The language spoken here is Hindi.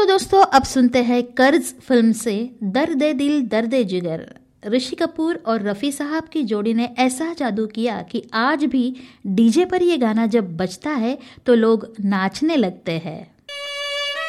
दोस्तों, अब सुनते हैं कर्ज फिल्म से दर्द दिल दर्द जिगर। ऋषि कपूर और रफ़ी साहब की जोड़ी ने ऐसा जादू किया कि आज भी डीजे पर ये गाना जब बजता है तो लोग नाचने लगते हैं।